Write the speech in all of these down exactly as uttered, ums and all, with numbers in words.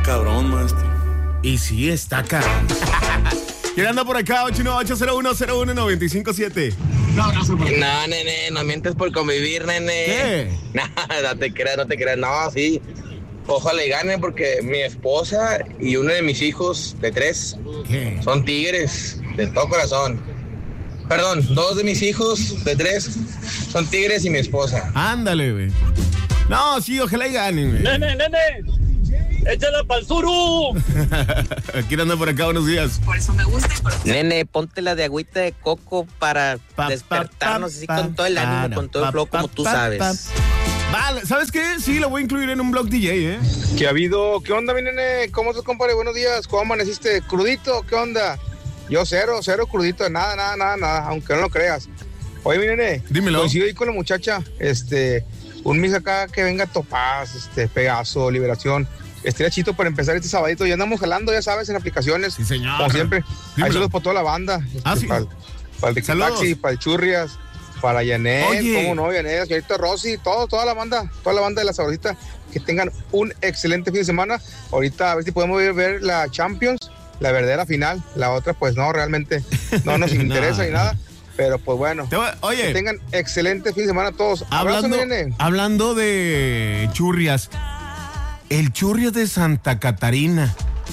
cabrón, maestro. Y sí, está cabrón. ¿Quién anda por acá? ocho nueve ocho cero uno cero uno nueve cinco siete. No, nene, no mientes por convivir, nene. ¿Qué? No, no te creas, no te creas. No, sí. Ojalá y gane porque mi esposa y uno de mis hijos de tres ¿Qué? son tigres de todo corazón. Perdón, dos de mis hijos de tres son tigres y mi esposa. Ándale, güey. No, sí, ojalá y ganen, güey. Nene, nene, échala pa'l suru. ¿Quién anda por acá? Buenos días. Por eso me gusta y por eso... Nene, ponte la de agüita de coco para Pa, despertarnos pa, así pa, con todo el ánimo, pa, con todo el pa, flow pa, como tú pa, sabes. pa. Vale, ¿sabes qué? Sí, lo voy a incluir en un blog D J, ¿eh? ¿Qué ha habido? ¿Qué onda, mi nene? ¿Cómo estás, compadre? Buenos días. ¿Cómo amaneciste? ¿Crudito? ¿Qué onda? Yo cero, cero crudito, nada, nada, nada, nada, aunque no lo creas. Oye, mi nene, dímelo. Coincido ahí con la muchacha, este, un mix acá que venga Topaz, este, Pegaso, Liberación. Estaría chito para empezar este sabadito. Ya andamos jalando, ya sabes, en aplicaciones. Sí, señor. Como siempre. Dímelo. Hay saludos por toda la banda. Este, Ah, sí. Para, para el de Saludos. Taxi, para el Churrias, para Yanet, Oye. cómo no, Yanet, señorita Rosy, todo, toda la banda, toda la banda de la sabrosita. Que tengan un excelente fin de semana. Ahorita a ver si podemos ver, ver la Champions, la verdadera final. La otra, pues no, realmente no nos interesa No. ni nada. Pero pues bueno, Te voy- Oye, que tengan excelente fin de semana todos. hablando, Abrazo, nene. hablando de churrias, el churrias de Santa Catarina,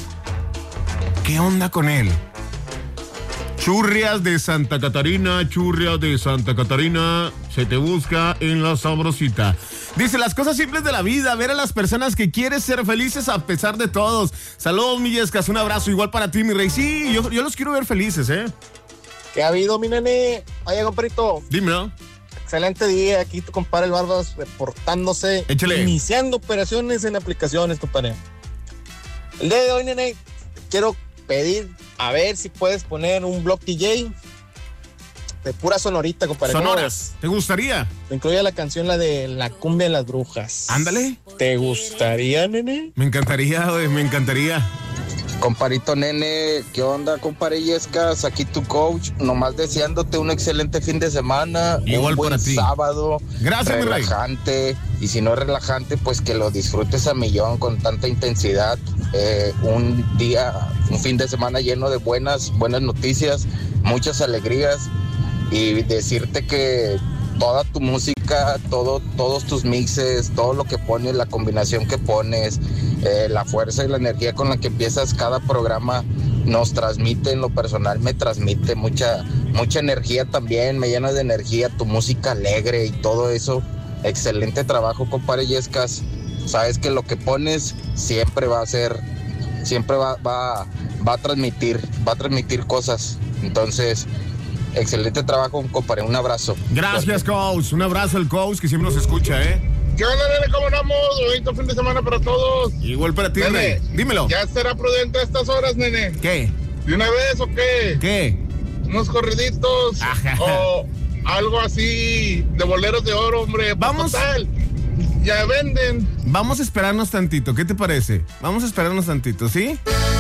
¿qué onda con él? Churrias de Santa Catarina, churrias de Santa Catarina, se te busca en la sabrosita. Dice, las cosas simples de la vida, ver a las personas que quieres ser felices a pesar de todos. Saludos, Millescas, un abrazo igual para ti, mi rey. Sí, yo, yo los quiero ver felices, ¿eh? ¿Qué ha habido, mi nene? Oye, compadrito, Dímelo. excelente día. Aquí tu compadre el Barbas reportándose. Échale. Iniciando operaciones en aplicaciones, compadre. El día de hoy, nene, quiero pedir a ver si puedes poner un blog D J de pura sonorita, compadre. ¿Cómo Sonoras, ¿te gustaría? ves? Te incluye la canción, la de La Cumbia de las Brujas. Ándale. ¿Te gustaría, nene? Me encantaría, güey, me encantaría. Comparito nene, ¿qué onda, compadre Yescas? Aquí tu coach, nomás deseándote un excelente fin de semana, Igual un buen para ti. sábado, Gracias, mi rey. relajante, y si no es relajante, pues que lo disfrutes a millón con tanta intensidad, eh, un día, un fin de semana lleno de buenas, buenas noticias, muchas alegrías, y decirte que toda tu música, todo, todos tus mixes, todo lo que pones, la combinación que pones, eh, la fuerza y la energía con la que empiezas cada programa nos transmite, en lo personal me transmite mucha, mucha energía también, me llena de energía, tu música alegre y todo eso. Excelente trabajo, compadre Yescas. Sabes que lo que pones siempre va a ser, siempre va, va, va a transmitir, va a transmitir cosas. Entonces, excelente trabajo, compadre. Un abrazo. Gracias, coach. Un abrazo al coach que siempre nos escucha, ¿eh? ¿Qué onda, nene? ¿Cómo andamos? Bonito fin de semana para todos. Igual para ti, Nene, rey. Dímelo. ¿Ya será prudente a estas horas, nene? ¿Qué? ¿De una vez o qué? ¿Qué? Unos corriditos Ajá. o algo así de boleros de oro, hombre. Pues, Vamos. total, ya venden. Vamos a esperarnos tantito. ¿Qué te parece? Vamos a esperarnos tantito, ¿sí?